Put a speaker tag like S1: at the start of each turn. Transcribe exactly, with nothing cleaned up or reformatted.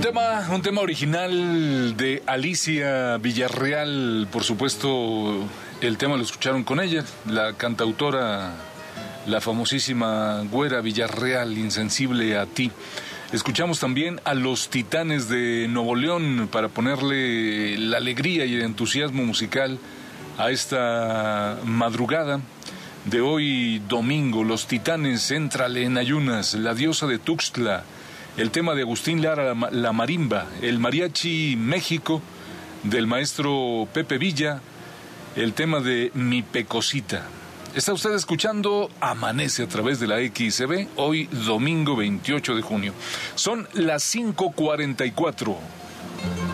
S1: tema, un tema original de Alicia Villarreal, por supuesto, el tema lo escucharon con ella, la cantautora, la famosísima Güera Villarreal, Insensible a ti. Escuchamos también a Los Titanes de Nuevo León para ponerle la alegría y el entusiasmo musical a esta madrugada de hoy domingo. Los Titanes, Éntrale en ayunas, La diosa de Tuxtla, el tema de Agustín Lara, La marimba, el Mariachi México del maestro Pepe Villa, el tema de Mi Pecosita. Está usted escuchando Amanece a través de la X C B, hoy domingo veintiocho de junio. Son las cinco cuarenta y cuatro.